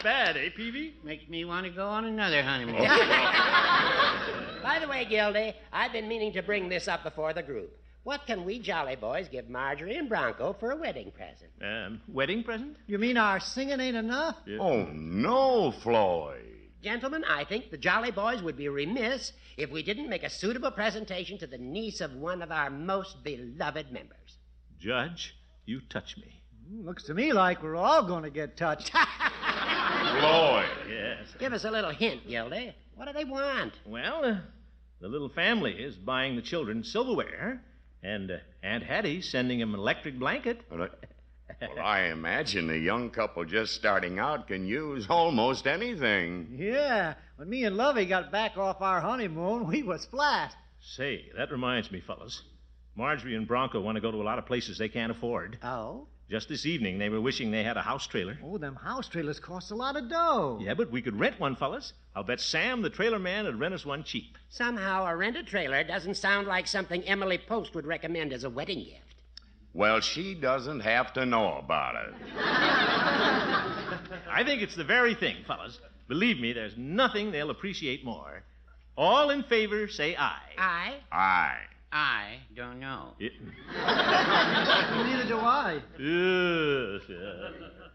bad, eh, Peavy? Makes me want to go on another honeymoon. By the way, Gildy, I've been meaning to bring this up before the group. What can we Jolly Boys give Marjorie and Bronco for a wedding present? Wedding present? You mean our singing ain't enough? Yeah. Oh, no, Floyd. Gentlemen, I think the Jolly Boys would be remiss if we didn't make a suitable presentation to the niece of one of our most beloved members. Judge, you touch me. Looks to me like we're all going to get touched. Floyd. Yes. Give us a little hint, Gildy. What do they want? Well, the little family is buying the children silverware, and Aunt Hattie's sending them an electric blanket. Well, I imagine a young couple just starting out can use almost anything. Yeah, when me and Lovey got back off our honeymoon, we was flat. Say, that reminds me, fellas. Marjorie and Bronco want to go to a lot of places they can't afford. Oh? Just this evening, they were wishing they had a house trailer. Oh, them house trailers cost a lot of dough. Yeah, but we could rent one, fellas. I'll bet Sam, the trailer man, would rent us one cheap. Somehow a rented trailer doesn't sound like something Emily Post would recommend as a wedding gift. Well, she doesn't have to know about it. I think it's the very thing, fellas. Believe me, there's nothing they'll appreciate more. All in favor, say aye. Aye. I don't know. Neither do I. Yes.